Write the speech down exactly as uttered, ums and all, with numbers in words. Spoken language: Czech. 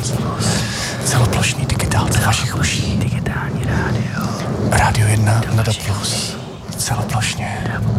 Celoplošný digitálce vašich uší. Digitální rádio. Rádio jedna, Nada Plus. Celoplošně.